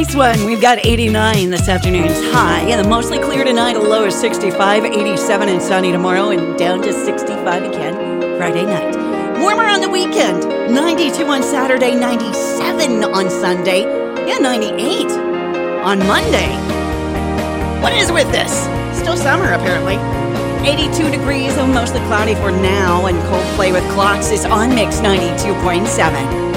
Nice one. We've got 89 this afternoon's high, and mostly clear tonight, a low of 65, 87 and sunny tomorrow, and down to 65 again Friday night. Warmer on the weekend, 92 on Saturday, 97 on Sunday, and 98 on Monday. What is with this? Still summer, apparently. 82 degrees, mostly cloudy for now, and Coldplay with Clocks is on Mix 92.7.